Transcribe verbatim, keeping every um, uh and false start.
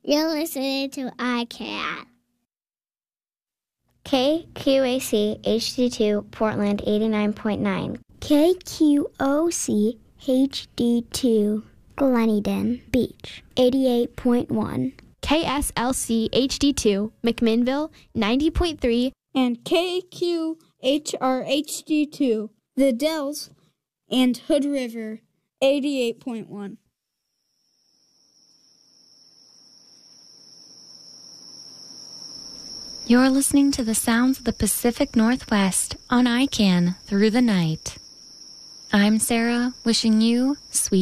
You're listening to I C A N. K Q A C H D two Portland eighty-nine point nine. K Q O C H D two Gleneden Beach eighty-eight point one. K S L C H D two McMinnville ninety point three. And K Q H R H D two The Dells and Hood River eighty-eight point one. You're listening to the sounds of the Pacific Northwest on I C A N Through the Night. I'm Sarah, wishing you sweet